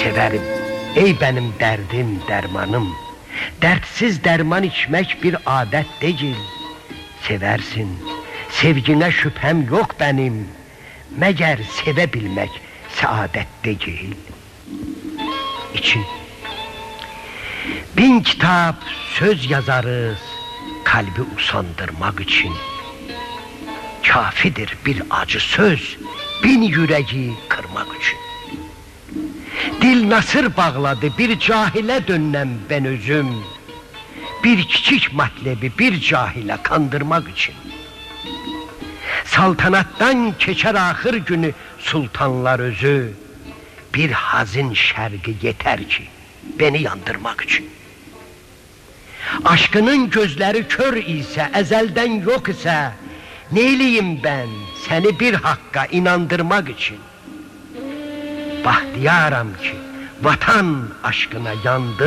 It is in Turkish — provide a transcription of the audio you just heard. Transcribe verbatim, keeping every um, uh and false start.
severim. Ey benim derdim, dermanım. Dertsiz derman içmek bir adet değil. Seversin, sevgine şüphem yok benim. Meğer sevebilmek saadet değil. İçin. Bin kitap söz yazarız, kalbi usandırmak için. Kafidir bir acı söz, bin yüreği kırmak için. Dil nasır bağladı, bir cahile dönnem ben özüm. Bir küçük matlebi bir cahile kandırmak için. Saltanattan keçer ahır günü sultanlar özü. Bir hazin şergi yeter ki beni yandırmak için. Aşkının gözleri kör ise, ezelden yok ise, neyleyim ben seni bir hakka inandırmak için? Bahtiyaram ki vatan aşkına yandım.